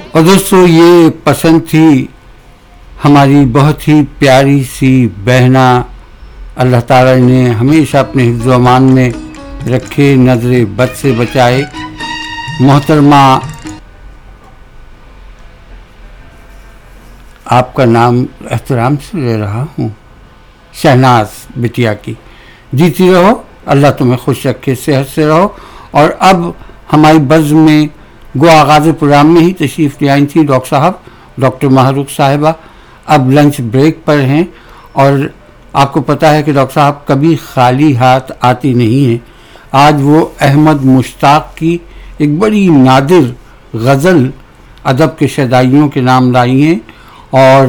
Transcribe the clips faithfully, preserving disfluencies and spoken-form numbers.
اور دوستو یہ پسند تھی ہماری بہت ہی پیاری سی بہنا، اللہ تعالیٰ نے ہمیشہ اپنے حفظ و امان میں رکھے، نظر بد سے بچائے، محترمہ آپ کا نام احترام سے لے رہا ہوں، شہناز بٹیا کی، جیتی رہو، اللہ تمہیں خوش رکھے، صحت سے رہو۔ اور اب ہماری بزم میں گو آغاز پروگرام میں ہی تشریف لے آئی تھی ڈاکٹر صاحب، ڈاکٹر مہروق صاحبہ، اب لنچ بریک پر ہیں، اور آپ کو پتہ ہے کہ ڈاکٹر صاحب کبھی خالی ہاتھ آتی نہیں ہیں۔ آج وہ احمد مشتاق کی ایک بڑی نادر غزل ادب کے شیدائیوں کے نام لائی ہیں اور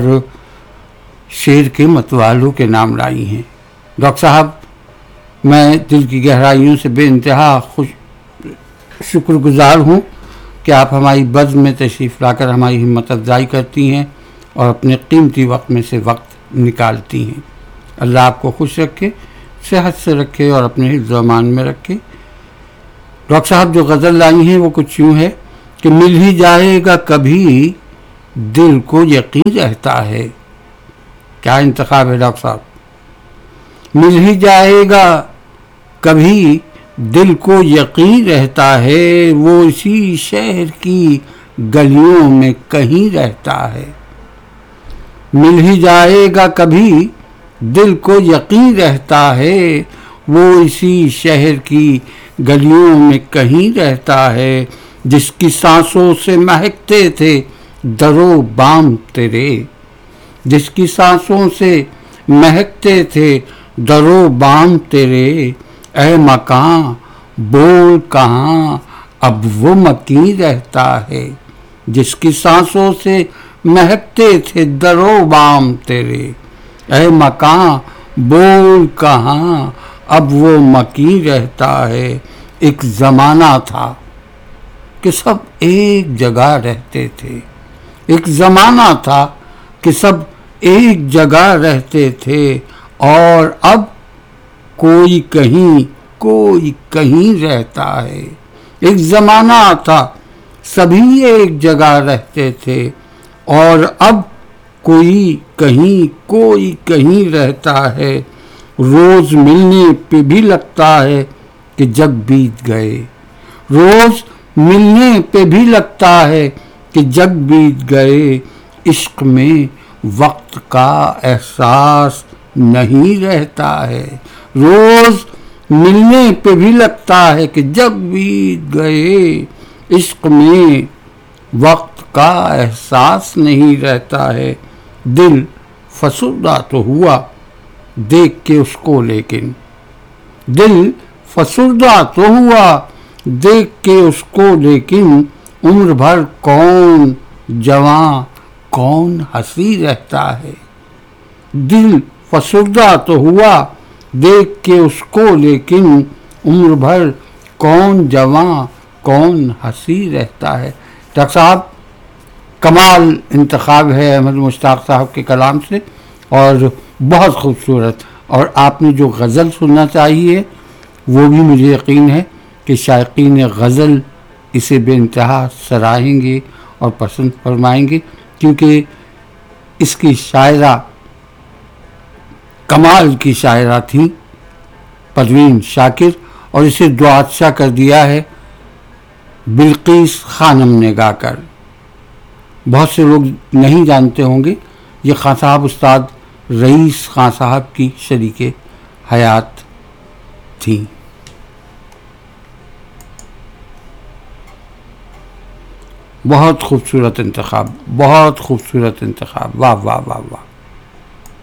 شعر کے متوالوں کے نام لائی ہیں۔ ڈاکٹر صاحب میں دل کی گہرائیوں سے بے انتہا خوش شکر گزار ہوں کہ آپ ہماری بزم میں تشریف لا کر ہماری ہمت افزائی کرتی ہیں اور اپنے قیمتی وقت میں سے وقت نکالتی ہیں۔ اللہ آپ کو خوش رکھے، صحت سے رکھے اور اپنے حفظ و امان میں رکھے۔ ڈاکٹر صاحب جو غزل لائی ہیں وہ کچھ یوں ہے کہ مل ہی جائے گا کبھی دل کو یقین رہتا ہے۔ کیا انتخاب ہے ڈاکٹر صاحب؟ مل ہی جائے گا کبھی دل کو یقین رہتا ہے، وہ اسی شہر کی گلیوں میں کہیں رہتا ہے۔ مل ہی جائے گا کبھی دل کو یقین رہتا ہے، وہ اسی شہر کی گلیوں میں کہیں رہتا ہے، جس کی سانسوں سے مہکتے تھے در و بام تیرے، جس کی سانسوں سے مہکتے تھے در و بام تیرے، اے مکاں بول کہاں اب وہ مکین رہتا ہے، جس کی سانسوں سے مہکتے تھے در و بام تیرے، اے مکاں بول کہاں اب وہ مکین رہتا ہے۔ ایک زمانہ تھا کہ سب ایک جگہ رہتے تھے، ایک زمانہ تھا کہ سب ایک جگہ رہتے تھے، اور اب کوئی کہیں کوئی کہیں رہتا ہے۔ ایک زمانہ تھا سبھی ایک جگہ رہتے تھے، اور اب کوئی کہیں کوئی کہیں رہتا ہے۔ روز ملنے پہ بھی لگتا ہے کہ جگ بیت گئے، روز ملنے پہ بھی لگتا ہے کہ جگ بیت گئے، عشق میں وقت کا احساس نہیں رہتا ہے۔ روز ملنے پہ بھی لگتا ہے کہ جگ بیت گئے، عشق میں وقت کا احساس نہیں رہتا ہے۔ دل فسردہ تو ہوا دیکھ کے اس کو، لیکن دل فسردہ تو ہوا دیکھ کے اس کو، لیکن عمر بھر کون جواں کون ہنسی رہتا ہے۔ دل فسردہ تو ہوا دیکھ کے اس کو، لیکن عمر بھر کون جواں کون ہنسی رہتا ہے۔ ڈاکٹر صاحب کمال انتخاب ہے احمد مشتاق صاحب کے کلام سے، اور بہت خوبصورت، اور آپ نے جو غزل سننا چاہیے وہ بھی مجھے یقین ہے کہ شائقین غزل اسے بے انتہا سراہیں گے اور پسند فرمائیں گے، کیونکہ اس کی شاعرہ کمال کی شاعرہ تھیں پروین شاکر، اور اسے دعا کر دیا ہے بلقیس خانم نے گا کر۔ بہت سے لوگ نہیں جانتے ہوں گے، یہ خان صاحب استاد رئیس خان صاحب کی شریک حیات تھیں۔ بہت خوبصورت انتخاب، بہت خوبصورت انتخاب، واہ واہ واہ واہ۔